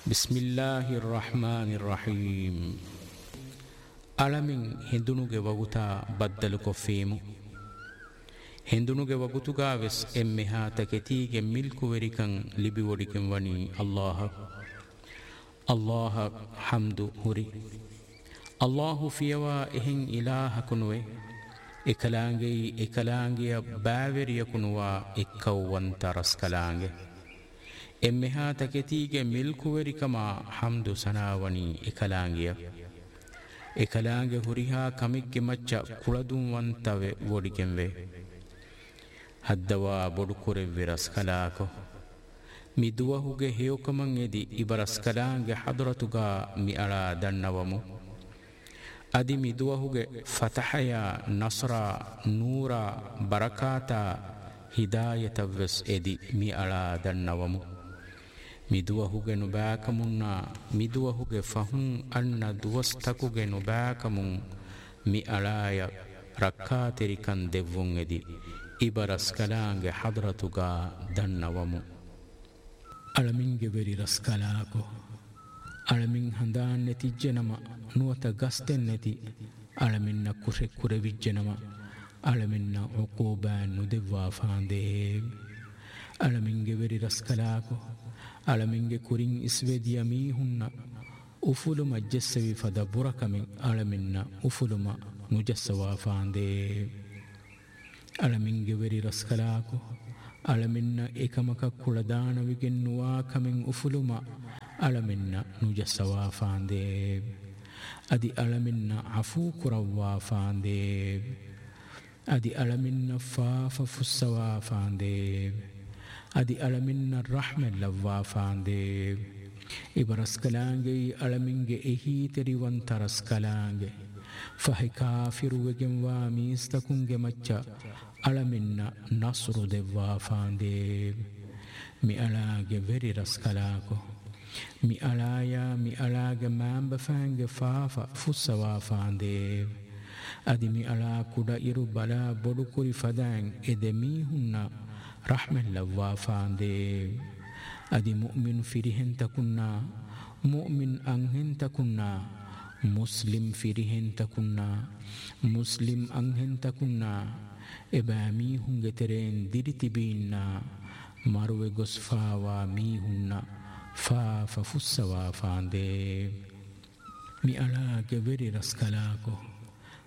ಬಿಸ್ಮಿಲ್ಲಾಹಿರ್ ರಹ್ಮಾನಿರ್ ರಹೀಂ. ಅಳಮಿನ್ ಹಿಂದುನುಗೆ ವಗುತಾ ಬದ್ದಲು ಕೊಫೀಮು. ಹಿಂದುನುಗೆ ವಗುತುಗಾವೆಸ್ ಎಮ್ಮೆಹಾತ ಕೆತೀಗೆ ಮಿಲ್ಕುವೆರಿಕಂ ಲಿಬಿವೊಡಿಕೆಂ ವನಿ ಅಲ್ಲಾಹ ಹಮ್ದು ಹುರಿ. ಅಲ್ಲಾಹು ಫಿಯವಾ ಎಹಿಂ ಇಲಾಹಕುನುವೆ ಎಕಲಾಂಗೆಯಿ ಎಕಲಾಂಗೆಯ ಬ್ಯಾವೆರಿಯಕುನುವಾ ಎಕ್ಕವ್ವಂತ ರಸ್ಕಲಾಂಗೆ. ಎಮ್ಮೆಹಾತ ಕೆತೀಗೆ ಮಿಲ್ಕುವೆರಿಕಮ ಹಮ್ದು ಸನಾವಣಿ ಎಕಲಾಂಗಿಯ ಎಕಲಾಂಗೆ ಹುರಿಹಾ ಕಮಿಗ್ಗೆ ಮಚ್ಚ ಕುಳದುವಂತವೆ ಓಡಿಕೆಂವೆ. ಹದ್ದವಾ ಬೊಡುಕುರೆವ್ವೆ ರಸ್ಕಲಾಕೊ ಮಿದುವಹುಗೆ ಹೇಯೊಕಮಂ ಎದಿ ಇಬ ರಸ್ಕಲಾಂಗೆ ಹದುರತುಗಾ ಮಿ ಅಳಾ ದಣ್ಣವಮು. ಅದಿ ಮಿದುವಹುಗೆ ಫತಹಯ ನಸ್ರ ನೂರ ಬರಕಾತ ಹಿದಾಯತವ್ವೆಸ್ ಎದಿ ಮಿ ಅಳಾ ದಣ್ಣವಮು. ಮಿದುವಹುಗೆ ನುಬಾಕಮುನ್ನ ಮಿದುವಹುಗೆ ಫಹುಂ ಅಣ್ಣ ದುವಸ್ತಕುಗೆ ನುಬಾಕಮುಂ ಮಿ ಅಳಾಯ ರಕ್ಕಾತೆರಿಕಂ ದೆವ್ವುಂ ಎದಿ ಇಬ ರಸ್ಕಲಾಂಗೆ ಹದ್ರತುಗಾ ದಣ್ಣವಮು. ಅಳಮಿಂಗೆ ವೆರಿ ರಸ್ಕಲಾಕೊ ಅಳಮಿನ್ ಹಂದಾನ್ ನೆತಿಜ್ಜೆನಮ ನುವತ ಗಸ್ತೆನ್ ನೆತಿ ಅಳಮಿನ್ನ ಕುರೆ ಕುರೆವಿಜ್ಜೆನಮ ಅಳಮಿನ್ನ ಉಕೂಬಾನ್ ನುದೆವ್ವಾ ಫಾಂದೇವ್. ಅಳಮಿಂಗೆ ವೆರಿ ರಸ್ಕಲಾಕೊ ಅಳಮಿಂಗೆ ಕುರಿಂ ಇಸ್ವೆದಿಯ ಮೀಹುನ್ನ ಉಫುಲುಮ ಜೆಸ್ಸವಿ ಫದ ಬುರಕಮಿನ್ ಅಳಮಿನ್ನ ಉಫುಲುಮ ನುಜಸ್ಸವಾ ಫಾಂದೇವ್. ಅಳಮಿಂಗೆ very ರಸ್ಕಲಾಕೊ ಅಳಮಿನ್ನ ಏಕಮಕ ಕುಳದಾನವಿಗೆನ್ನುವಾ come in ಉಫುಲುಮ ಅಳಮಿನ್ನ ನುಜಸ್ಸವಾ ಫಾಂದೇವ್. ಅದಿ ಅಳಮಿನ್ನ ಅಫೂ ಕುರವ್ವಾ ಫಾಂದೇವ್. ಅದಿ ಅಳಮಿನ್ನ ಫಾಫ ಫುಸ್ಸವಾ ಫಾಂದೇವ್. ಅದಿ ಅಳಮಿನ್ನ ರಹ್ಮೆಲ್ಲವ್ವಾ ಫಾಂದೇವ್. ಇಬ ರಸ್ಕಲಾಂಗೆ ಈ ಅಳಮಿಂಗೆ ಎಹೀ ತೆರಿವಂತ ರಸ್ಕಲಾಂಗೆ ಫಹಿ ಕಾಫಿರುವೆಗೆಂವಾ ಮೀಸ್ತಕುಂಗೆ ಮಚ್ಚ ಅಳಮಿನ್ನ ನಸ್ರು ದೆವ್ವಾ ಫಾಂದೇವ್. ಮಿ ಅಳಾಗೆ ವೆರಿ ರಸ್ಕಲಾಕೊ ಮಿ ಅಳಾಗೆ ಮ್ಯಾಂಬ ಫ್ಯಾಂಗೆ ಫಾಫ ಫುಸ್ಸವಾ ಫಾಂದೇವ್. ಅದಿ ಮಿ ಅಳಾ ಕುಡ ಇರು ಬಲ ಬೊಡುಕುರಿ ಫದಾಂಗ್ ಎದೆ ಮೀಹುನ್ನ ರಹ್ಮೆಲ್ಲವ್ವಾ ಫಾಂದೇವ್. ಅದಿ ಮುಅ್ಮಿನ್ ಫಿರಿಹೆಂತಕುನ್ನ ಮುಅ್ಮಿನ್ ಅಂಹೆಂತಕುನ್ನ ಮುಸ್ಲಿಂ ಫಿರಿಹೆಂತಕುನ್ನ ಮುಸ್ಲಿಂ ಅಂಹೆಂತಕುನ್ನ ಎಬಾ ಮೀಹುಂಗೆ ತೆರೆನ್ ದಿರಿತಿಬೀನ್ನ ಮರುವೆ ಗೊಸ್ಫಾವಾ ಮೀಹುನ್ನ ಫಾಫ ಫುಸ್ಸವಾ ಫಾಂದೇವ್. ಮಿ ಅಳಾಗೆ ವೆರಿ ರಸ್ಕಲಾಕೊ